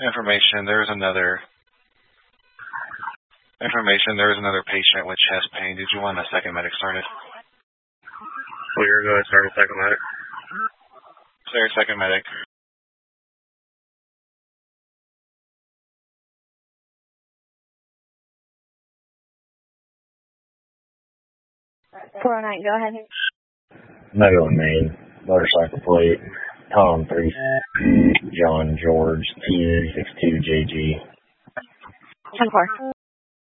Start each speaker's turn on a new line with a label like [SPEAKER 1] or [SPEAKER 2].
[SPEAKER 1] Information, there is another patient with chest pain. Did you want a second medic started?
[SPEAKER 2] We were going to start a second medic.
[SPEAKER 1] Sorry, second medic.
[SPEAKER 3] .409, go ahead.
[SPEAKER 4] Maryland, Maine, motorcycle plate, Tom 3, John George, T62JG.
[SPEAKER 3] 10-4.